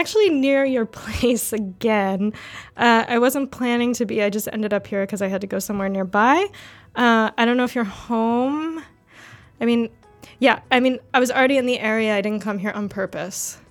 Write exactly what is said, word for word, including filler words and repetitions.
actually near your place again. Uh, I wasn't planning to be. I just ended up here because I had to go somewhere nearby. Uh, I don't know if you're home. I mean, yeah, I mean, I was already in the area. I didn't come here on purpose.